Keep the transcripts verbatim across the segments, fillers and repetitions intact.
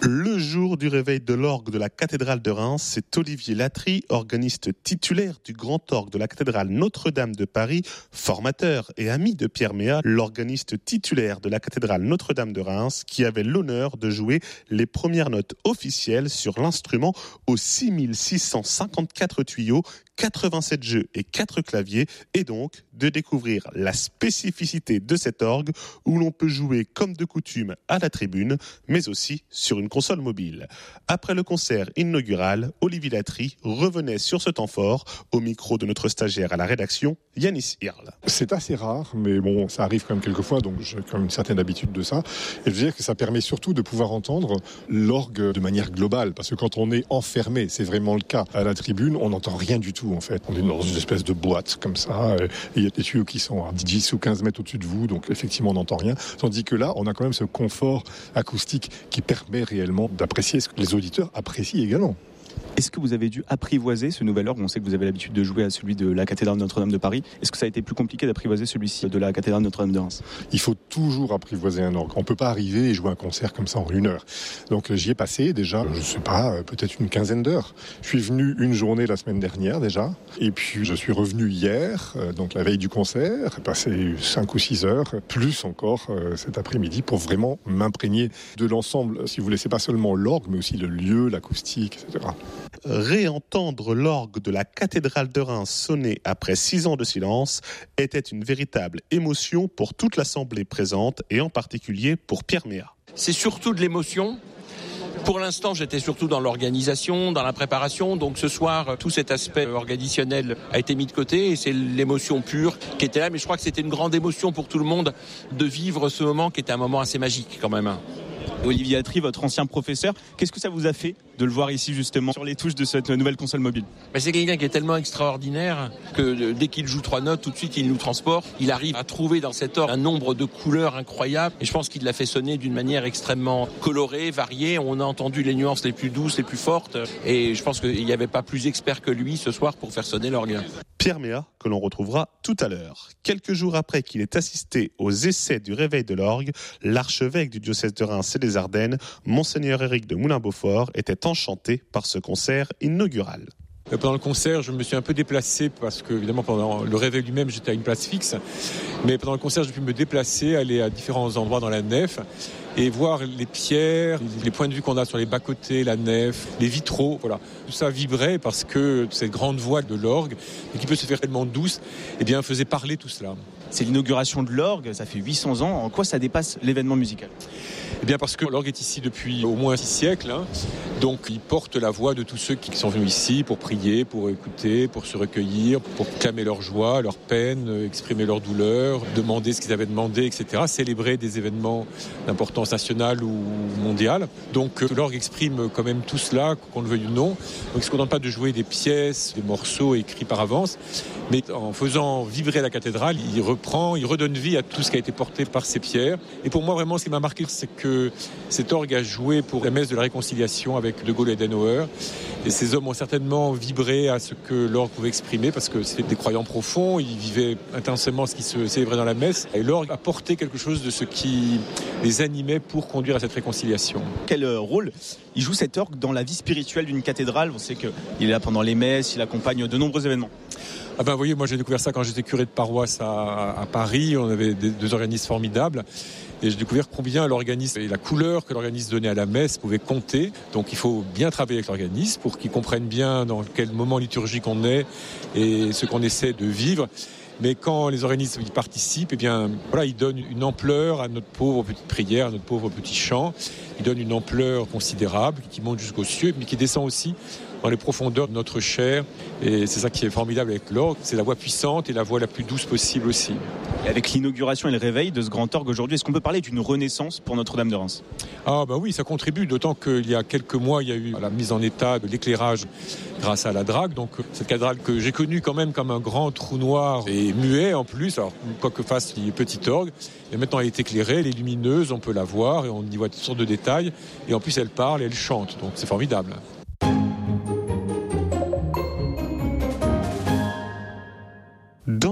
Le jour du réveil de l'orgue de la cathédrale de Reims, c'est Olivier Latry, organiste titulaire du grand orgue de la cathédrale Notre-Dame de Paris, formateur et ami de Pierre Méat, l'organiste titulaire de la cathédrale Notre-Dame de Reims, qui avait l'honneur de jouer les premières notes officielles sur l'instrument aux six mille six cent cinquante-quatre tuyaux, quatre-vingt-sept jeux et quatre claviers, et donc de découvrir la spécificité de cet orgue où l'on peut jouer comme de coutume à la tribune, mais aussi sur une console mobile. Après le concert inaugural, Olivier Latry revenait sur ce temps fort au micro de notre stagiaire à la rédaction, Yanis Hirl. C'est assez rare, mais bon, ça arrive quand même quelquefois, donc j'ai quand même une certaine habitude de ça. Et je veux dire que ça permet surtout de pouvoir entendre l'orgue de manière globale, parce que quand on est enfermé, c'est vraiment le cas, à la tribune, on n'entend rien du tout en fait. On est dans une espèce de boîte comme ça, et il y a des tuyaux qui sont à dix ou quinze mètres au-dessus de vous, donc effectivement on n'entend rien. Tandis que là, on a quand même ce confort acoustique qui permet réellement d'apprécier ce que les auditeurs apprécient également. Est-ce que vous avez dû apprivoiser ce nouvel orgue ? On sait que vous avez l'habitude de jouer à celui de la cathédrale Notre-Dame de Paris. Est-ce que ça a été plus compliqué d'apprivoiser celui-ci de la cathédrale Notre-Dame de Reims ? Il faut toujours apprivoiser un orgue. On ne peut pas arriver et jouer un concert comme ça en une heure. Donc j'y ai passé déjà, je ne sais pas, peut-être une quinzaine d'heures. Je suis venu une journée la semaine dernière déjà. Et puis je suis revenu hier, donc la veille du concert. J'ai passé cinq ou six heures, plus encore cet après-midi, pour vraiment m'imprégner de l'ensemble. Si vous voulez, c'est pas seulement l'orgue, mais aussi le lieu, l'acoustique, et cetera. Réentendre l'orgue de la cathédrale de Reims sonner après six ans de silence était une véritable émotion pour toute l'assemblée présente et en particulier pour Pierre Méat. C'est surtout de l'émotion. Pour l'instant, j'étais surtout dans l'organisation, dans la préparation. Donc ce soir, tout cet aspect organisationnel a été mis de côté et c'est l'émotion pure qui était là. Mais je crois que c'était une grande émotion pour tout le monde de vivre ce moment qui était un moment assez magique quand même. Olivier Latry, votre ancien professeur, qu'est-ce que ça vous a fait de le voir ici justement sur les touches de cette nouvelle console mobile ? Ben c'est quelqu'un qui est tellement extraordinaire que dès qu'il joue trois notes, tout de suite il nous transporte. Il arrive à trouver dans cet orgue un nombre de couleurs incroyables et je pense qu'il l'a fait sonner d'une manière extrêmement colorée, variée. On a entendu les nuances les plus douces, les plus fortes et je pense qu'il n'y avait pas plus expert que lui ce soir pour faire sonner l'orgue. Pierre Méat, que l'on retrouvera tout à l'heure. Quelques jours après qu'il ait assisté aux essais du réveil de l'orgue, l'archevêque du diocèse de Reims et des Ardennes, Monseigneur Éric de Moulin-Beaufort, était enchanté par ce concert inaugural. Pendant le concert, je me suis un peu déplacé parce que, évidemment, pendant le réveil lui-même, j'étais à une place fixe. Mais pendant le concert, j'ai pu me déplacer, aller à différents endroits dans la nef et voir les pierres, les points de vue qu'on a sur les bas-côtés, la nef, les vitraux, voilà. Tout ça vibrait parce que cette grande voix de l'orgue, qui peut se faire tellement douce, eh bien, faisait parler tout cela. C'est l'inauguration de l'orgue, ça fait huit cents ans. En quoi ça dépasse l'événement musical ? Eh bien parce que l'orgue est ici depuis au moins six siècles, hein. Donc il porte la voix de tous ceux qui sont venus ici pour prier, pour écouter, pour se recueillir, pour clamer leur joie, leur peine, exprimer leur douleur, demander ce qu'ils avaient demandé, et cetera. Célébrer des événements d'importance nationale ou mondiale. Donc l'orgue exprime quand même tout cela, qu'on le veuille ou non. Donc il ne se contente pas de jouer des pièces, des morceaux écrits par avance, mais en faisant vibrer la cathédrale, il reprend, il redonne vie à tout ce qui a été porté par ces pierres. Et pour moi, vraiment, ce qui m'a marqué, c'est que cet orgue a joué pour la messe de la réconciliation avec De Gaulle et Adenauer. Et ces hommes ont certainement vibré à ce que l'orgue pouvait exprimer, parce que c'était des croyants profonds, ils vivaient intensément ce qui se célébrait dans la messe. Et l'orgue a porté quelque chose de ce qui les animait pour conduire à cette réconciliation. Quel rôle il joue cet orgue dans la vie spirituelle d'une cathédrale ? On sait qu'il est là pendant les messes, il accompagne de nombreux événements. Ah ben, vous voyez, moi j'ai découvert ça quand j'étais curé de paroisse à, à Paris. On avait des, deux organismes formidables. Et j'ai découvert combien l'organisme et la couleur que l'organisme donnait à la messe pouvaient compter. Donc il faut bien travailler avec l'organisme pour qu'il comprenne bien dans quel moment liturgique on est et ce qu'on essaie de vivre. Mais quand les organismes y participent, eh bien, voilà, ils donnent une ampleur à notre pauvre petite prière, à notre pauvre petit chant. Ils donnent une ampleur considérable qui monte jusqu'aux cieux, mais qui descend aussi dans les profondeurs de notre chair. Et c'est ça qui est formidable avec l'orgue. C'est la voix puissante et la voix la plus douce possible aussi. Et avec l'inauguration et le réveil de ce grand orgue aujourd'hui, est-ce qu'on peut parler d'une renaissance pour Notre-Dame de Reims ? Ah bah oui, ça contribue, d'autant qu'il y a quelques mois, il y a eu la mise en état de l'éclairage grâce à la drague. Donc cette cathédrale que j'ai connue quand même comme un grand trou noir et muet en plus, alors quoi que fasse les petits orgues, et maintenant elle est éclairée, elle est lumineuse, on peut la voir et on y voit toutes sortes de détails. Et en plus elle parle et elle chante, donc c'est formidable. Dans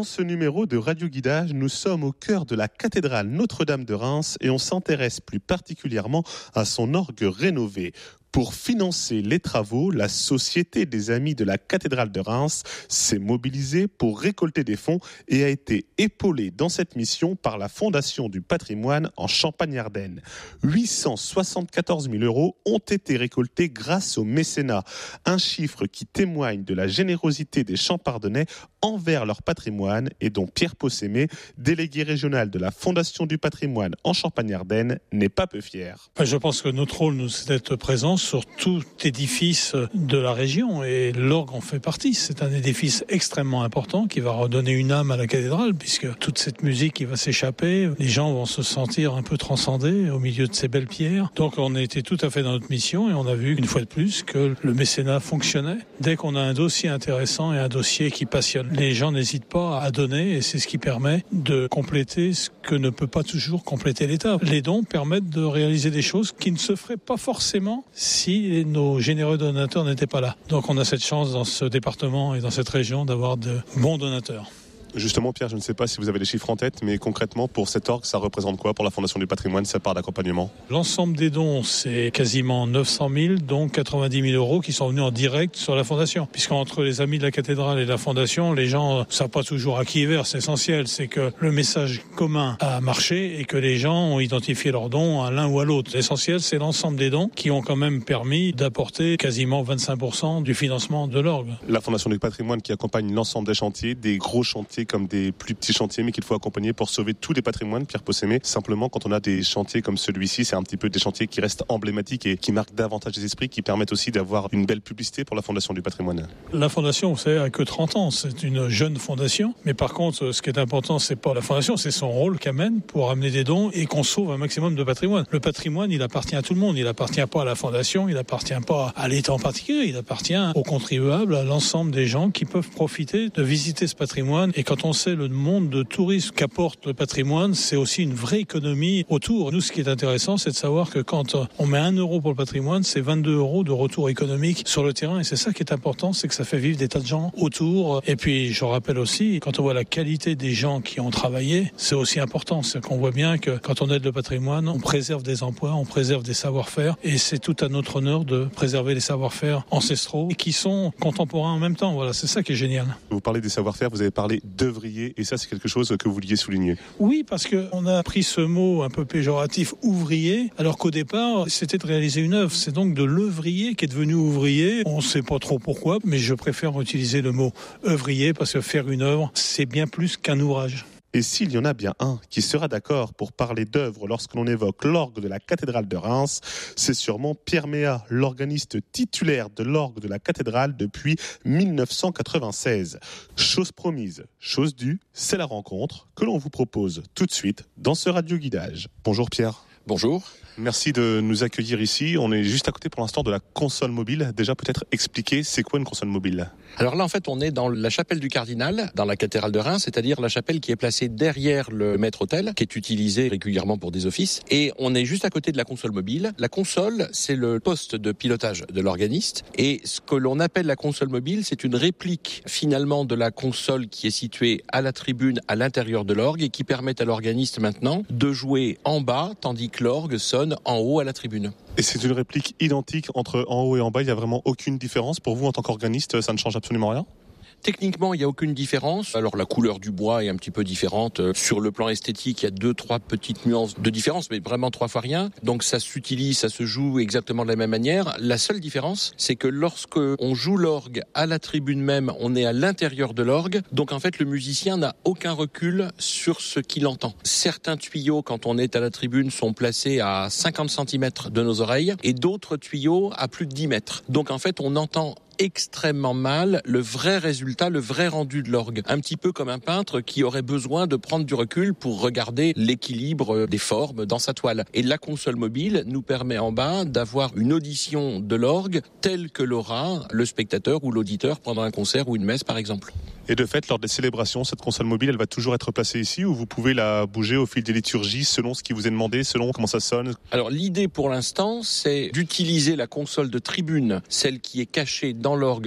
Dans ce numéro de Radio Guidage, nous sommes au cœur de la cathédrale Notre-Dame de Reims et on s'intéresse plus particulièrement à son orgue rénové. Pour financer les travaux, la Société des Amis de la cathédrale de Reims s'est mobilisée pour récolter des fonds et a été épaulée dans cette mission par la Fondation du patrimoine en Champagne-Ardenne. huit cent soixante-quatorze mille euros ont été récoltés grâce au mécénat, un chiffre qui témoigne de la générosité des Champardonnais envers leur patrimoine et dont Pierre Possémé, délégué régional de la Fondation du patrimoine en Champagne-Ardenne, n'est pas peu fier. Je pense que notre rôle, nous, c'est d'être présents sur tout édifice de la région et l'orgue en fait partie. C'est un édifice extrêmement important qui va redonner une âme à la cathédrale puisque toute cette musique qui va s'échapper, les gens vont se sentir un peu transcendés au milieu de ces belles pierres. Donc on a été tout à fait dans notre mission et on a vu une fois de plus que le mécénat fonctionnait. Dès qu'on a un dossier intéressant et un dossier qui passionne, les gens n'hésitent pas à donner et c'est ce qui permet de compléter ce que ne peut pas toujours compléter l'État. Les dons permettent de réaliser des choses qui ne se feraient pas forcément si nos généreux donateurs n'étaient pas là. Donc on a cette chance dans ce département et dans cette région d'avoir de bons donateurs. Justement, Pierre, je ne sais pas si vous avez les chiffres en tête, mais concrètement, pour cet orgue, ça représente quoi pour la Fondation du patrimoine, sa part d'accompagnement ? L'ensemble des dons, c'est quasiment neuf cent mille, donc quatre-vingt-dix mille euros qui sont venus en direct sur la Fondation. Puisqu'entre les amis de la cathédrale et la Fondation, les gens ne savent pas toujours à qui ils versent. C'est essentiel, c'est que le message commun a marché et que les gens ont identifié leurs dons à l'un ou à l'autre. L'essentiel, c'est l'ensemble des dons qui ont quand même permis d'apporter quasiment vingt-cinq pour cent du financement de l'orgue. La Fondation du patrimoine qui accompagne l'ensemble des chantiers, des gros chantiers comme des plus petits chantiers, mais qu'il faut accompagner pour sauver tous les patrimoines, Pierre Possémé. Simplement, quand on a des chantiers comme celui-ci, c'est un petit peu des chantiers qui restent emblématiques et qui marquent davantage les esprits, qui permettent aussi d'avoir une belle publicité pour la Fondation du patrimoine. La Fondation, vous savez, a que trente ans. C'est une jeune fondation. Mais par contre, ce qui est important, c'est pas la Fondation, c'est son rôle qu'elle mène pour amener des dons et qu'on sauve un maximum de patrimoine. Le patrimoine, il appartient à tout le monde. Il appartient pas à la Fondation, il appartient pas à l'État en particulier. Il appartient aux contribuables, à l'ensemble des gens qui peuvent profiter de visiter ce patrimoine. Et quand on sait le monde de tourisme qu'apporte le patrimoine, c'est aussi une vraie économie autour. Nous, ce qui est intéressant, c'est de savoir que quand on met un euro pour le patrimoine, c'est vingt-deux euros de retour économique sur le terrain. Et c'est ça qui est important, c'est que ça fait vivre des tas de gens autour. Et puis, je rappelle aussi, quand on voit la qualité des gens qui ont travaillé, c'est aussi important. C'est qu'on voit bien que quand on aide le patrimoine, on préserve des emplois, on préserve des savoir-faire. Et c'est tout à notre honneur de préserver les savoir-faire ancestraux et qui sont contemporains en même temps. Voilà, c'est ça qui est génial. Vous parlez des savoir-faire, vous avez parlé d'œuvrier, et ça, c'est quelque chose que vous vouliez souligner. Oui, parce qu'on a pris ce mot un peu péjoratif, ouvrier, alors qu'au départ, c'était de réaliser une œuvre. C'est donc de l'œuvrier qui est devenu ouvrier. On ne sait pas trop pourquoi, mais je préfère utiliser le mot œuvrier parce que faire une œuvre, c'est bien plus qu'un ouvrage. Et s'il y en a bien un qui sera d'accord pour parler d'œuvre lorsque l'on évoque l'orgue de la cathédrale de Reims, c'est sûrement Pierre Méat, l'organiste titulaire de l'orgue de la cathédrale depuis mille neuf cent quatre-vingt-seize. Chose promise, chose due, c'est la rencontre que l'on vous propose tout de suite dans ce Radio Guidage. Bonjour Pierre. Bonjour. Merci de nous accueillir ici. On est juste à côté pour l'instant de la console mobile. Déjà peut-être expliquer, c'est quoi une console mobile ? Alors là, en fait, on est dans la chapelle du Cardinal, dans la cathédrale de Reims, c'est-à-dire la chapelle qui est placée derrière le maître-autel, qui est utilisée régulièrement pour des offices. Et on est juste à côté de la console mobile. La console, c'est le poste de pilotage de l'organiste. Et ce que l'on appelle la console mobile, c'est une réplique finalement de la console qui est située à la tribune, à l'intérieur de l'orgue, et qui permet à l'organiste maintenant de jouer en bas, tandis que l'orgue sonne en haut à la tribune. Et c'est une réplique identique entre en haut et en bas, il n'y a vraiment aucune différence. Pour vous, en tant qu'organiste, ça ne change absolument rien ? Techniquement, il n'y a aucune différence. Alors la couleur du bois est un petit peu différente. Sur le plan esthétique, il y a deux, trois petites nuances de différence, mais vraiment trois fois rien. Donc ça s'utilise, ça se joue exactement de la même manière. La seule différence, c'est que lorsque on joue l'orgue à la tribune même, on est à l'intérieur de l'orgue. Donc en fait, le musicien n'a aucun recul sur ce qu'il entend. Certains tuyaux, quand on est à la tribune, sont placés à cinquante centimètres de nos oreilles et d'autres tuyaux à plus de dix mètres. Donc en fait, on entend extrêmement mal le vrai résultat, le vrai rendu de l'orgue. Un petit peu comme un peintre qui aurait besoin de prendre du recul pour regarder l'équilibre des formes dans sa toile. Et la console mobile nous permet en bas d'avoir une audition de l'orgue telle que l'aura le spectateur ou l'auditeur pendant un concert ou une messe par exemple. Et de fait, lors des célébrations, cette console mobile, elle va toujours être placée ici ou vous pouvez la bouger au fil des liturgies selon ce qui vous est demandé, selon comment ça sonne ? Alors l'idée pour l'instant, c'est d'utiliser la console de tribune, celle qui est cachée dans l'orgue pour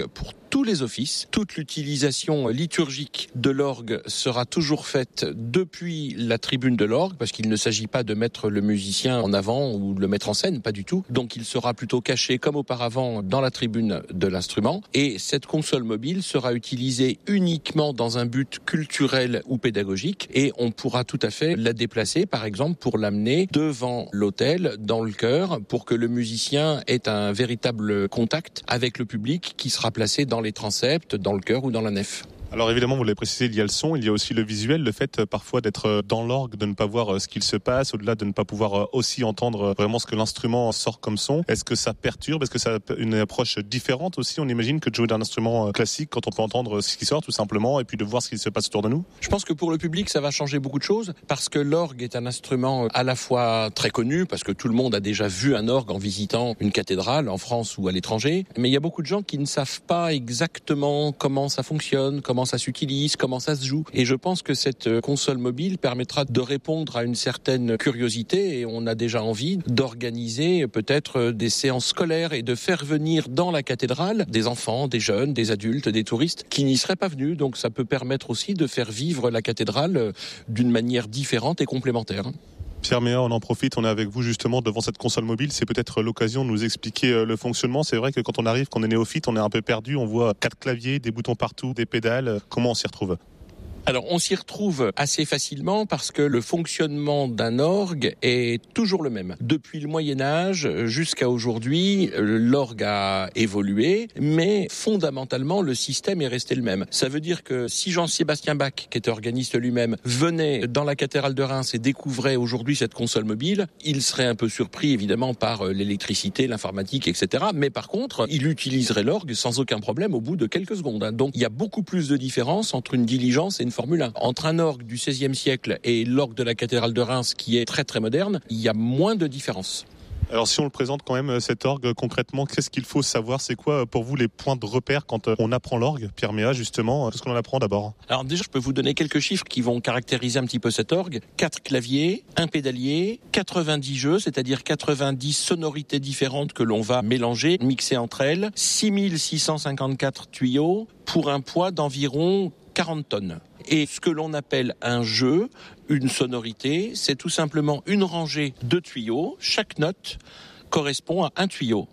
tous les offices. Toute l'utilisation liturgique de l'orgue sera toujours faite depuis la tribune de l'orgue, parce qu'il ne s'agit pas de mettre le musicien en avant ou de le mettre en scène, pas du tout. Donc il sera plutôt caché comme auparavant dans la tribune de l'instrument. Et cette console mobile sera utilisée uniquement dans un but culturel ou pédagogique, et on pourra tout à fait la déplacer, par exemple, pour l'amener devant l'autel, dans le chœur, pour que le musicien ait un véritable contact avec le public qui sera placé dans les transepts, dans le chœur ou dans la nef. Alors évidemment, vous l'avez précisé, il y a le son, il y a aussi le visuel, le fait parfois d'être dans l'orgue, de ne pas voir ce qu'il se passe, au-delà de ne pas pouvoir aussi entendre vraiment ce que l'instrument sort comme son. Est-ce que ça perturbe? Est-ce que ça a une approche différente aussi? On imagine que de jouer d'un instrument classique quand on peut entendre ce qui sort tout simplement et puis de voir ce qui se passe autour de nous. Je pense que pour le public, ça va changer beaucoup de choses parce que l'orgue est un instrument à la fois très connu, parce que tout le monde a déjà vu un orgue en visitant une cathédrale en France ou à l'étranger, mais il y a beaucoup de gens qui ne savent pas exactement comment ça fonctionne, comment ça s'utilise, comment ça se joue. Et je pense que cette console mobile permettra de répondre à une certaine curiosité, et on a déjà envie d'organiser peut-être des séances scolaires et de faire venir dans la cathédrale des enfants, des jeunes, des adultes, des touristes qui n'y seraient pas venus. Donc ça peut permettre aussi de faire vivre la cathédrale d'une manière différente et complémentaire. Pierre Méa, on en profite, on est avec vous justement devant cette console mobile. C'est peut-être l'occasion de nous expliquer le fonctionnement. C'est vrai que quand on arrive, qu'on est néophyte, on est un peu perdu. On voit quatre claviers, des boutons partout, des pédales. Comment on s'y retrouve ? Alors, on s'y retrouve assez facilement parce que le fonctionnement d'un orgue est toujours le même. Depuis le Moyen-Âge jusqu'à aujourd'hui, l'orgue a évolué, mais fondamentalement, le système est resté le même. Ça veut dire que si Jean-Sébastien Bach, qui était organiste lui-même, venait dans la cathédrale de Reims et découvrait aujourd'hui cette console mobile, il serait un peu surpris, évidemment, par l'électricité, l'informatique, et cetera. Mais par contre, il utiliserait l'orgue sans aucun problème au bout de quelques secondes. Donc, il y a beaucoup plus de différence entre une diligence et une Formule un. Entre un orgue du seizième siècle et l'orgue de la cathédrale de Reims qui est très très moderne, il y a moins de différence. Alors si on le présente quand même, cet orgue, concrètement, qu'est-ce qu'il faut savoir? C'est quoi pour vous les points de repère quand on apprend l'orgue? Pierre Méa, justement, qu'est-ce qu'on en apprend d'abord? Alors déjà, je peux vous donner quelques chiffres qui vont caractériser un petit peu cet orgue. quatre claviers, un pédalier, quatre-vingt-dix jeux, c'est-à-dire quatre-vingt-dix sonorités différentes que l'on va mélanger, mixer entre elles, six mille six cent cinquante-quatre tuyaux pour un poids d'environ quarante tonnes. Et ce que l'on appelle un jeu, une sonorité, c'est tout simplement une rangée de tuyaux. Chaque note correspond à un tuyau.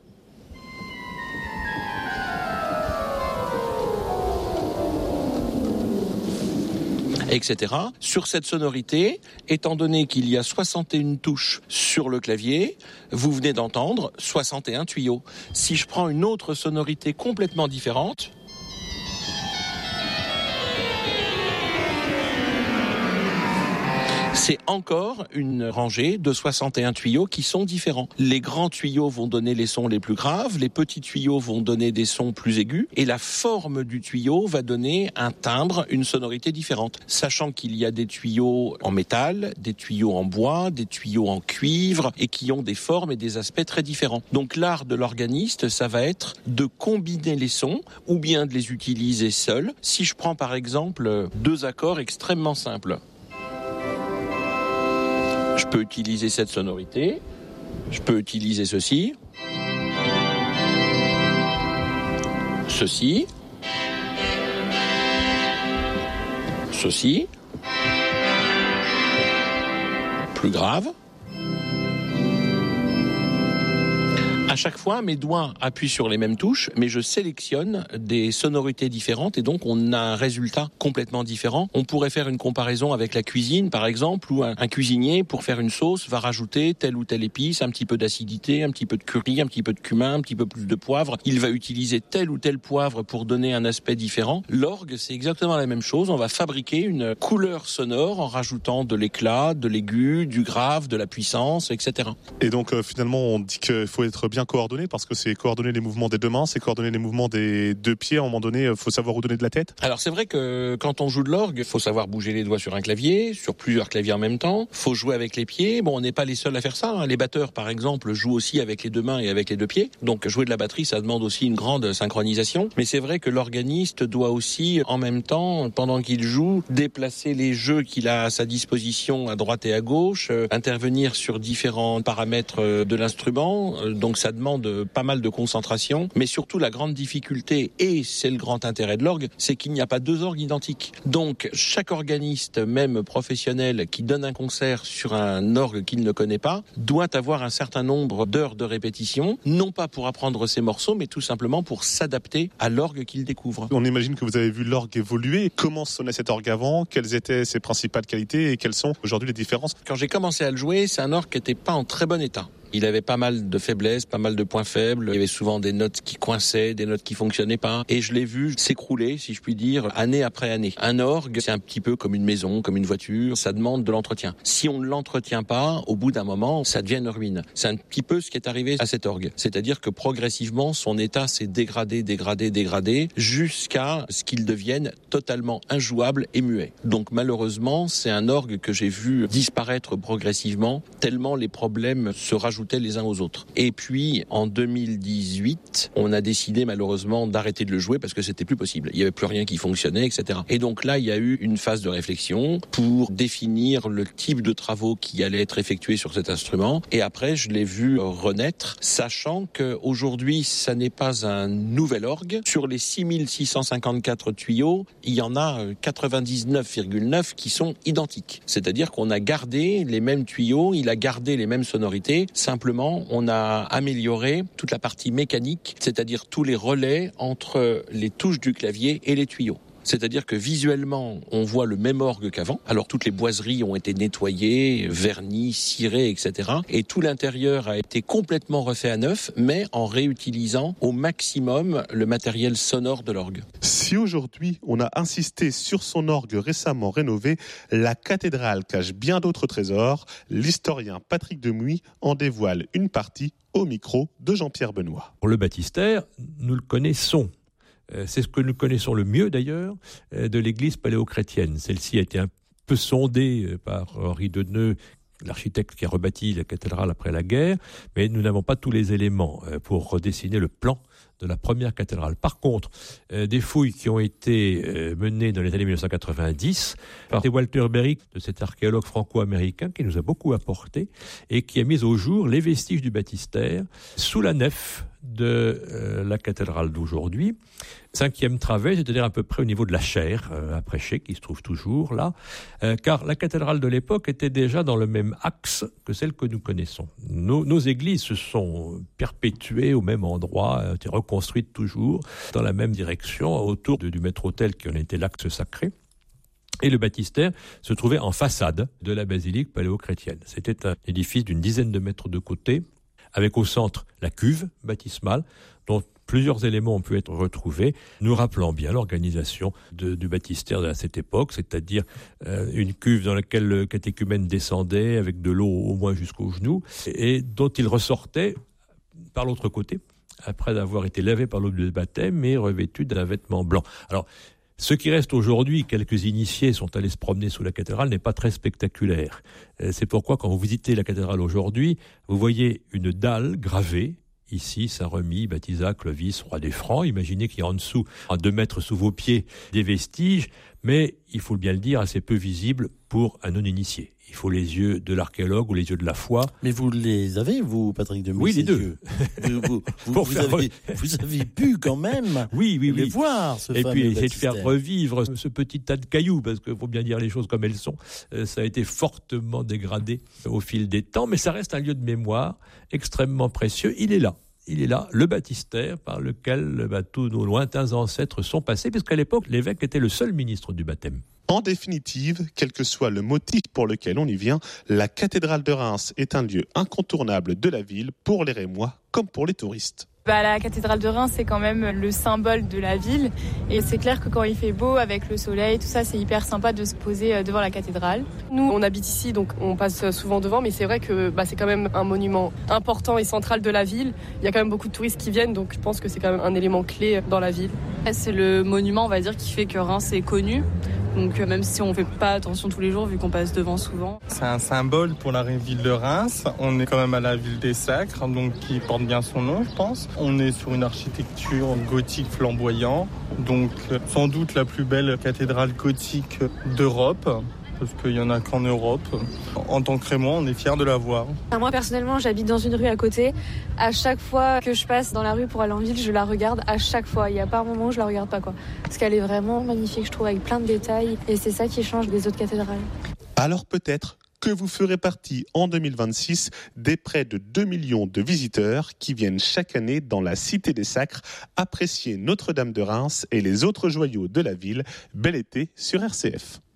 Etc. Sur cette sonorité, étant donné qu'il y a soixante et une touches sur le clavier, vous venez d'entendre soixante et un tuyaux. Si je prends une autre sonorité complètement différente, c'est encore une rangée de soixante et un tuyaux qui sont différents. Les grands tuyaux vont donner les sons les plus graves, les petits tuyaux vont donner des sons plus aigus, et la forme du tuyau va donner un timbre, une sonorité différente. Sachant qu'il y a des tuyaux en métal, des tuyaux en bois, des tuyaux en cuivre, et qui ont des formes et des aspects très différents. Donc l'art de l'organiste, ça va être de combiner les sons, ou bien de les utiliser seuls. Si je prends par exemple deux accords extrêmement simples, je peux utiliser cette sonorité, je peux utiliser ceci, ceci, ceci, plus grave. À chaque fois, mes doigts appuient sur les mêmes touches, mais je sélectionne des sonorités différentes et donc on a un résultat complètement différent. On pourrait faire une comparaison avec la cuisine, par exemple, où un, un cuisinier, pour faire une sauce, va rajouter telle ou telle épice, un petit peu d'acidité, un petit peu de curry, un petit peu de cumin, un petit peu plus de poivre. Il va utiliser tel ou tel poivre pour donner un aspect différent. L'orgue, c'est exactement la même chose. On va fabriquer une couleur sonore en rajoutant de l'éclat, de l'aigu, du grave, de la puissance, et cetera. Et donc euh, finalement, on dit qu'il faut être bien coordonné parce que c'est coordonner les mouvements des deux mains, c'est coordonner les mouvements des deux pieds. À un moment donné, il faut savoir où donner de la tête. Alors c'est vrai que quand on joue de l'orgue, il faut savoir bouger les doigts sur un clavier, sur plusieurs claviers en même temps. Il faut jouer avec les pieds. Bon, on n'est pas les seuls à faire ça, hein. Les batteurs, par exemple, jouent aussi avec les deux mains et avec les deux pieds. Donc jouer de la batterie, ça demande aussi une grande synchronisation. Mais c'est vrai que l'organiste doit aussi, en même temps, pendant qu'il joue, déplacer les jeux qu'il a à sa disposition à droite et à gauche, euh, intervenir sur différents paramètres de l'instrument. Euh, donc ça demande pas mal de concentration, mais surtout la grande difficulté, et c'est le grand intérêt de l'orgue, c'est qu'il n'y a pas deux orgues identiques. Donc chaque organiste, même professionnel, qui donne un concert sur un orgue qu'il ne connaît pas, doit avoir un certain nombre d'heures de répétition, non pas pour apprendre ses morceaux, mais tout simplement pour s'adapter à l'orgue qu'il découvre. On imagine que vous avez vu l'orgue évoluer. Comment sonnait cet orgue avant ? Quelles étaient ses principales qualités et quelles sont aujourd'hui les différences ? Quand j'ai commencé à le jouer, c'est un orgue qui n'était pas en très bon état. Il avait pas mal de faiblesses, pas mal de points faibles. Il y avait souvent des notes qui coinçaient, des notes qui fonctionnaient pas. Et je l'ai vu s'écrouler, si je puis dire, année après année. Un orgue, c'est un petit peu comme une maison, comme une voiture. Ça demande de l'entretien. Si on ne l'entretient pas, au bout d'un moment, ça devient une ruine. C'est un petit peu ce qui est arrivé à cet orgue. C'est-à-dire que progressivement, son état s'est dégradé, dégradé, dégradé, jusqu'à ce qu'il devienne totalement injouable et muet. Donc malheureusement, c'est un orgue que j'ai vu disparaître progressivement, tellement les problèmes se rajoutent les uns aux autres. Et puis, en deux mille dix-huit, on a décidé malheureusement d'arrêter de le jouer parce que c'était plus possible. Il n'y avait plus rien qui fonctionnait, et cetera. Et donc là, il y a eu une phase de réflexion pour définir le type de travaux qui allaient être effectués sur cet instrument. Et après, je l'ai vu renaître, sachant qu'aujourd'hui, ça n'est pas un nouvel orgue. Sur les six mille six cent cinquante-quatre tuyaux, il y en a quatre-vingt-dix-neuf virgule neuf qui sont identiques. C'est-à-dire qu'on a gardé les mêmes tuyaux, il a gardé les mêmes sonorités. Simplement, on a amélioré toute la partie mécanique, c'est-à-dire tous les relais entre les touches du clavier et les tuyaux. C'est-à-dire que visuellement, on voit le même orgue qu'avant. Alors toutes les boiseries ont été nettoyées, vernies, cirées, et cetera. Et tout l'intérieur a été complètement refait à neuf, mais en réutilisant au maximum le matériel sonore de l'orgue. Si aujourd'hui on a insisté sur son orgue récemment rénové, la cathédrale cache bien d'autres trésors. L'historien Patrick Demuy en dévoile une partie au micro de Jean-Pierre Benoît. Pour le baptistère, nous le connaissons. C'est ce que nous connaissons le mieux d'ailleurs de l'église paléochrétienne. Celle-ci a été un peu sondée par Henri Deneux, l'architecte qui a rebâti la cathédrale après la guerre, mais nous n'avons pas tous les éléments pour redessiner le plan de la première cathédrale. Par contre, euh, des fouilles qui ont été euh, menées dans les années mille neuf cent quatre-vingt-dix par Walter Berry, de cet archéologue franco-américain qui nous a beaucoup apporté et qui a mis au jour les vestiges du baptistère sous la nef de euh, la cathédrale d'aujourd'hui. Cinquième travée, c'est-à-dire à peu près au niveau de la chaire euh, à prêcher, qui se trouve toujours là, euh, car la cathédrale de l'époque était déjà dans le même axe que celle que nous connaissons. Nos, nos églises se sont perpétuées au même endroit, ont été reconstruites toujours dans la même direction, autour de, du maître-autel qui en était l'axe sacré. Et le baptistère se trouvait en façade de la basilique paléochrétienne. C'était un édifice d'une dizaine de mètres de côté, avec au centre la cuve baptismale, dont plusieurs éléments ont pu être retrouvés, nous rappelant bien l'organisation de, du baptistère à cette époque, c'est-à-dire euh, une cuve dans laquelle le catéchumène descendait avec de l'eau au moins jusqu'aux genoux, et dont il ressortait par l'autre côté, après avoir été lavé par l'eau du baptême et revêtu d'un vêtement blanc. Alors, ce qui reste aujourd'hui, quelques initiés sont allés se promener sous la cathédrale, n'est pas très spectaculaire. C'est pourquoi, quand vous visitez la cathédrale aujourd'hui, vous voyez une dalle gravée, ici, Saint-Remy, Baptista, Clovis, Roi des Francs. Imaginez qu'il y a en dessous, à deux mètres sous vos pieds, des vestiges, mais, il faut bien le dire, assez peu visibles pour un non-initié. Il faut les yeux de l'archéologue ou les yeux de la foi. Mais vous les avez, vous, Patrick Demuy? Oui, les deux. Vous, vous, vous, vous, avez, vous avez pu quand même oui, oui, les oui. voir, ce Et fameux puis essayer de baptistère. faire revivre ce petit tas de cailloux, parce qu'il faut bien dire les choses comme elles sont. Euh, ça a été fortement dégradé au fil des temps, mais ça reste un lieu de mémoire extrêmement précieux. Il est là. Il est là, le baptistère par lequel bah, tous nos lointains ancêtres sont passés, puisqu'à l'époque, l'évêque était le seul ministre du baptême. En définitive, quel que soit le motif pour lequel on y vient, la cathédrale de Reims est un lieu incontournable de la ville pour les Rémois comme pour les touristes. Bah, la cathédrale de Reims, c'est quand même le symbole de la ville. Et c'est clair que quand il fait beau, avec le soleil, tout ça, c'est hyper sympa de se poser devant la cathédrale. Nous, on habite ici, donc on passe souvent devant, mais c'est vrai que bah, c'est quand même un monument important et central de la ville. Il y a quand même beaucoup de touristes qui viennent, donc je pense que c'est quand même un élément clé dans la ville. C'est le monument, on va dire, qui fait que Reims est connu. Donc même si on ne fait pas attention tous les jours, vu qu'on passe devant souvent. C'est un symbole pour la ville de Reims. On est quand même à la ville des Sacres, donc qui porte bien son nom, je pense. On est sur une architecture gothique flamboyant, donc sans doute la plus belle cathédrale gothique d'Europe. parce qu'il n'y en a qu'en Europe. En tant que Rémois, on est fiers de la voir. Moi, personnellement, j'habite dans une rue à côté. À chaque fois que je passe dans la rue pour aller en ville, je la regarde à chaque fois. Il n'y a pas un moment où je la regarde pas, quoi. Parce qu'elle est vraiment magnifique, je trouve, avec plein de détails. Et c'est ça qui change des autres cathédrales. Alors peut-être que vous ferez partie en deux mille vingt-six des près de deux millions de visiteurs qui viennent chaque année dans la Cité des Sacres apprécier Notre-Dame de Reims et les autres joyaux de la ville. Bel été sur R C F.